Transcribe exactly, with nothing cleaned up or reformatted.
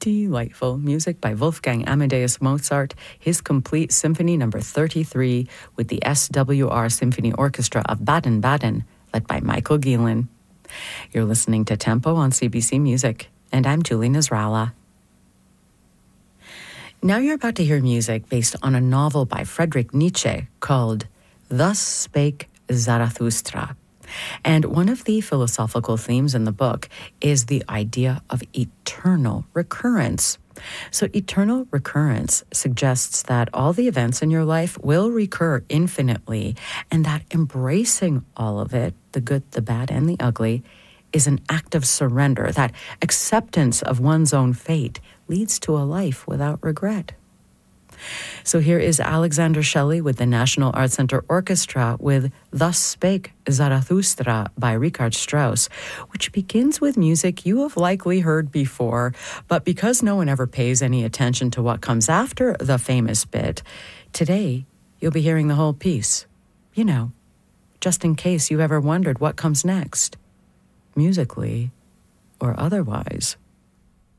delightful music by Wolfgang Amadeus Mozart, his complete Symphony number thirty-three with the S W R Symphony Orchestra of Baden-Baden, led by Michael Gielen. You're listening to Tempo on C B C Music, and I'm Julie Nasrallah. Now you're about to hear music based on a novel by Friedrich Nietzsche called Thus Spake Zarathustra. And one of the philosophical themes in the book is the idea of eternal recurrence. So eternal recurrence suggests that all the events in your life will recur infinitely, and that embracing all of it, the good, the bad, and the ugly, is an act of surrender. That acceptance of one's own fate leads to a life without regret. So here is Alexander Shelley with the National Arts Center Orchestra with Thus Spake Zarathustra by Richard Strauss, which begins with music you have likely heard before, but because no one ever pays any attention to what comes after the famous bit, today you'll be hearing the whole piece. You know, just in case you ever wondered what comes next, musically or otherwise.